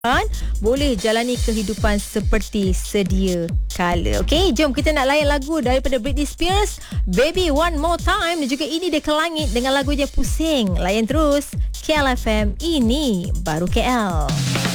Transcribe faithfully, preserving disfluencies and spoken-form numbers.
boleh jalani kehidupan seperti sedia kala. Okey, jom kita nak layan lagu daripada Britney Spears, Baby One More Time, dan juga Ini Dia ke Langit dengan lagu je Pusing. Layan terus K L F M, ini baru K L.